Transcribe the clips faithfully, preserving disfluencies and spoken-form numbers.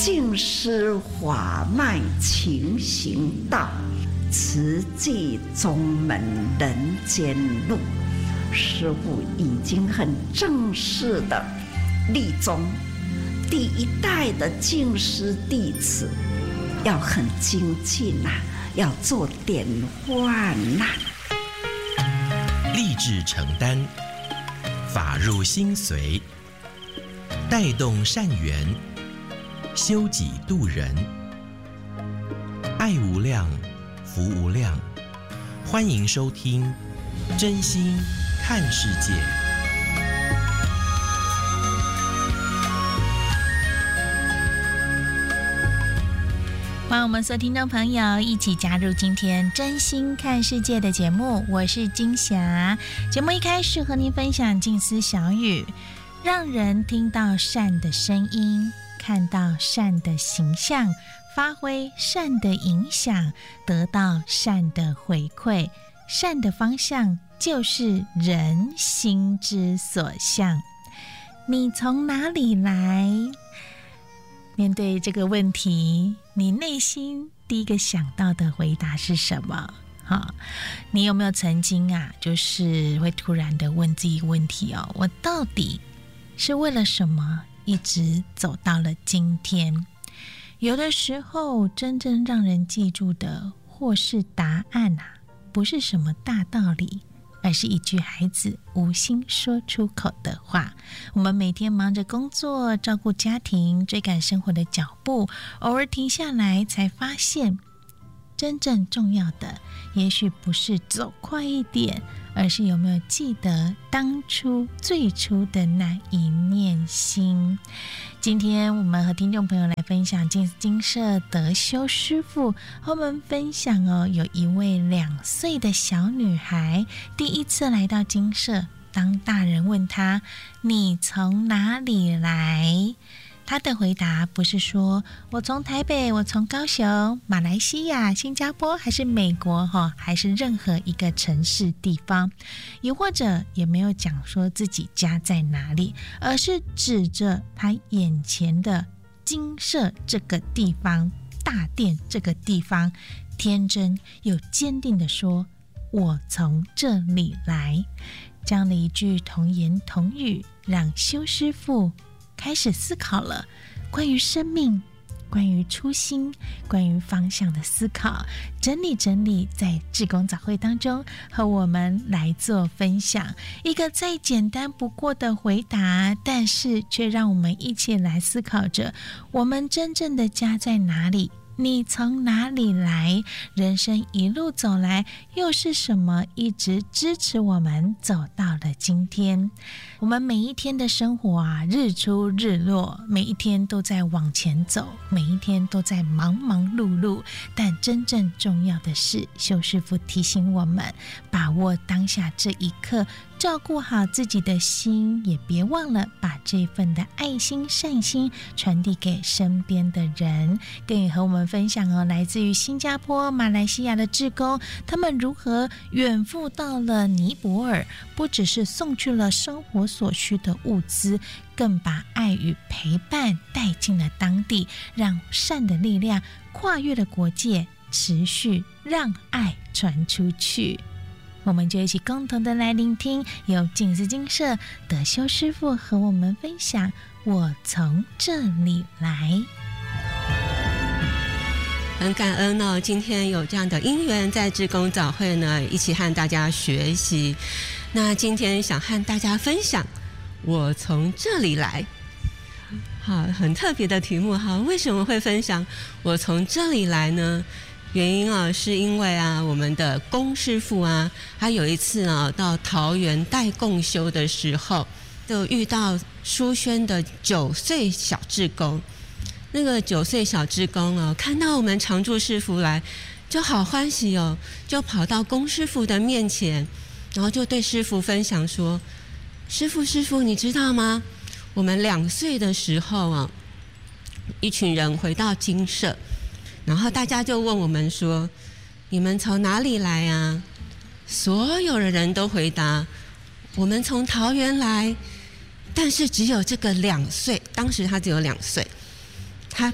尽施法脉勤行道，慈济宗门人间路。师父已经很正式的立宗，第一代的净师弟子要很精进呐、啊，要做典范呐、 啊。立志承担，法入心随，带动善缘，修己度人，爱无量，福无量。欢迎收听《真心看世界》。 欢迎我们所有听众朋友一起加入今天真心看世界的节目，我是金霞。节目一开始和您分享静思小语，让人听到善的声音，看到善的形象，发挥善的影响，得到善的回馈。善的方向就是人心之所向。你从哪里来？面对这个问题，你内心第一个想到的回答是什么？好，你有没有曾经啊，就是会突然的问自己一个问题哦，我到底是为了什么一直走到了今天？有的时候真正让人记住的或是答案啊，不是什么大道理，而是一句孩子无心说出口的话。我们每天忙着工作，照顾家庭，追赶生活的脚步，偶尔停下来才发现，真正重要的也许不是走快一点，而是有没有记得当初最初的那一念心。今天我们和听众朋友来分享净思精舍德修师父和我们分享哦，有一位两岁的小女孩第一次来到精舍，当大人问她你从哪里来，他的回答不是说我从台北，我从高雄、马来西亚、新加坡，还是美国还是任何一个城市地方，也或者也没有讲说自己家在哪里，而是指着他眼前的精舍这个地方，大殿这个地方，天真又坚定地说我从这里来。这样的一句童言童语，让修师父开始思考了关于生命、关于初心、关于方向的思考，整理整理，在志工早会当中和我们来做分享，一个再简单不过的回答，但是却让我们一起来思考着我们真正的家在哪里，你从哪里来？人生一路走来，又是什么一直支持我们走到了今天？我们每一天的生活啊，日出日落，每一天都在往前走，每一天都在忙忙碌碌，但真正重要的是，修师父提醒我们，把握当下这一刻，照顾好自己的心，也别忘了把这份的爱心、善心传递给身边的人。更也和我们分享哦，来自于新加坡、马来西亚的志工，他们如何远赴到了尼泊尔，不只是送去了生活所需的物资，更把爱与陪伴带进了当地，让善的力量跨越了国界，持续让爱传出去。我们就一起共同的来聆听由净思精舍德修师父和我们分享我从这里来。 很感恩哦，今天有这样的因缘在志工早会呢，一起和大家学习。那今天想和大家分享我从这里来，好，很特别的题目哈。为什么会分享我从这里来呢？原因啊，是因为啊，我们的龚师父啊，他有一次啊到桃园带共修的时候，就遇到淑轩的九岁小志工。那个九岁小志工哦，看到我们常住师父来，就好欢喜哦，就跑到龚师父的面前，然后就对师父分享说：“师父，师父，你知道吗？我们两岁的时候啊，一群人回到精舍。”然后大家就问我们说：“你们从哪里来啊？”所有的人都回答：“我们从桃园来。”但是只有这个两岁，当时他只有两岁，他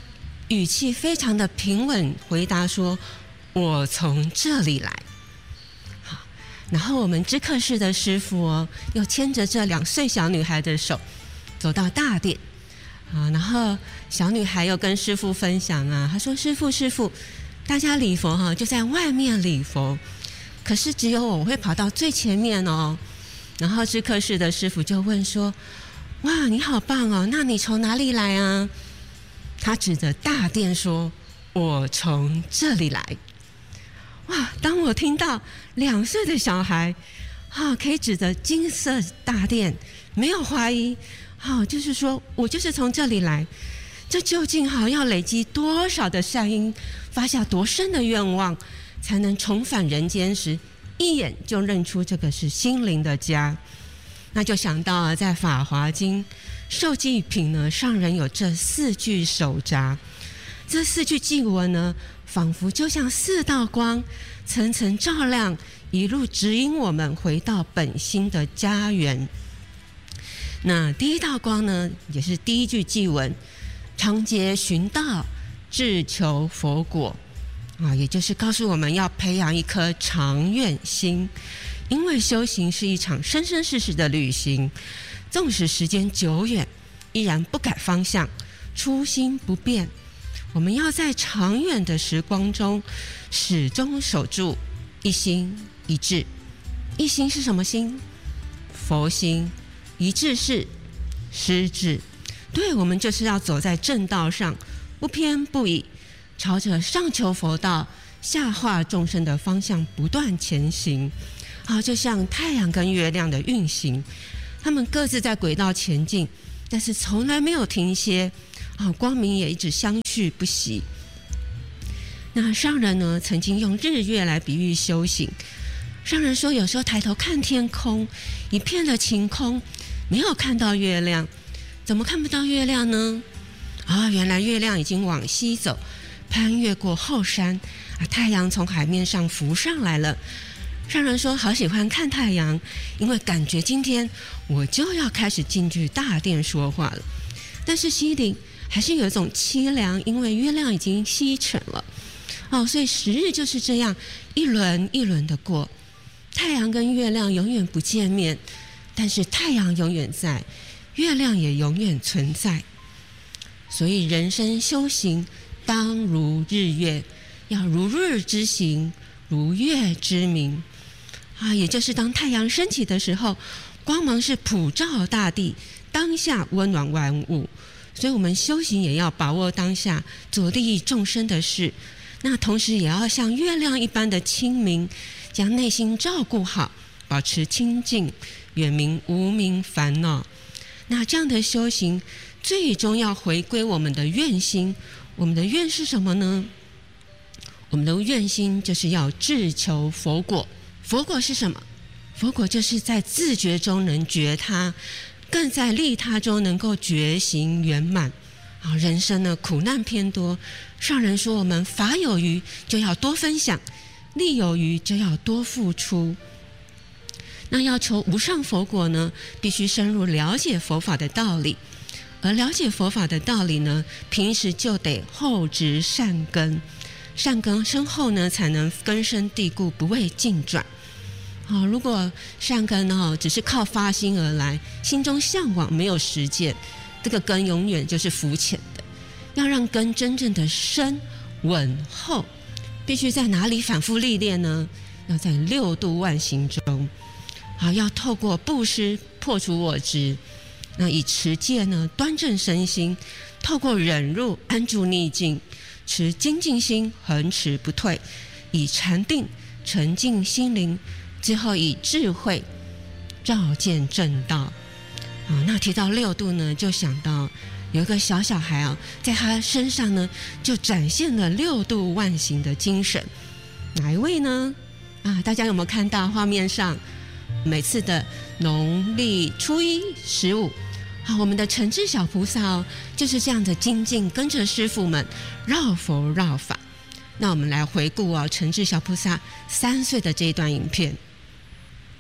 语气非常的平稳，回答说：“我从这里来。”好，然后我们知客室的师父哦，又牵着这两岁小女孩的手，走到大殿。啊，然后小女孩又跟师父分享啊，她说：“师父，师父，大家礼佛哈，就在外面礼佛，可是只有我会跑到最前面哦。”然后知客室的师父就问说：“哇，你好棒哦，那你从哪里来啊？”他指着大殿说：“我从这里来。”哇！当我听到两岁的小孩啊，可以指着金色大殿，没有怀疑。好，就是说我就是从这里来，这究竟好要累积多少的善因，发下多深的愿望，才能重返人间时，一眼就认出这个是心灵的家？那就想到啊，在《法华经》受记品呢，上人有这四句手札，这四句偈文呢，仿佛就像四道光，层层照亮，一路指引我们回到本心的家园。那第一道光呢，也是第一句偈文：常结寻道，志求佛果。啊，也就是告诉我们要培养一颗长远心，因为修行是一场生生世世的旅行，纵使时间久远，依然不改方向，初心不变。我们要在长远的时光中，始终守住一心一志。一心是什么心？佛心。一致是师志，对，我们就是要走在正道上，不偏不倚，朝着上求佛道、下化众生的方向不断前行。好，就像太阳跟月亮的运行，他们各自在轨道前进，但是从来没有停歇。啊，光明也一直相续不息。那上人呢，曾经用日月来比喻修行。上人说，有时候抬头看天空，一片的晴空，没有看到月亮。怎么看不到月亮呢？啊，原来月亮已经往西走，攀越过后山，啊，太阳从海面上浮上来了。上人说，好喜欢看太阳，因为感觉今天我就要开始进去大殿说话了。但是心里还是有一种凄凉，因为月亮已经西沉了。哦，所以时日就是这样一轮一轮的过。太阳跟月亮永远不见面，但是太阳永远在，月亮也永远存在。所以人生修行当如日月，要如日之行，如月之明。啊，也就是当太阳升起的时候，光芒是普照大地，当下温暖万物。所以我们修行也要把握当下，做利益众生的事。那同时也要像月亮一般的清明，将内心照顾好，保持清净，远离无明烦恼。那这样的修行最终要回归我们的愿心。我们的愿是什么呢？我们的愿心就是要志求佛果。佛果是什么？佛果就是在自觉中能觉他，更在利他中能够觉行圆满。啊，人生呢苦难偏多，上人说我们法有余就要多分享，力有余就要多付出。那要求无上佛果呢，必须深入了解佛法的道理。而了解佛法的道理呢，平时就得厚植善根，善根深厚呢，才能根深蒂固，不会尽转。哦，如果善根哦只是靠发心而来，心中向往没有实践，这个根永远就是浮浅的。要让根真正的深稳厚，必须在哪里反复历练呢？要在六度万行中。好，要透过布施破除我执，那以持戒呢端正身心，透过忍辱安住逆境，持精进心恒持不退，以禅定沉静心灵，之后以智慧照见正道。啊，那提到六度呢，就想到有一个小小孩啊，在他身上呢就展现了六度万行的精神。哪一位呢？啊，大家有没有看到画面上？每次的农历初一、十五，好，我们的诚志小菩萨哦，就是这样的精进，跟着师父们绕佛绕法。那我们来回顾哦，诚志小菩萨三岁的这一段影片。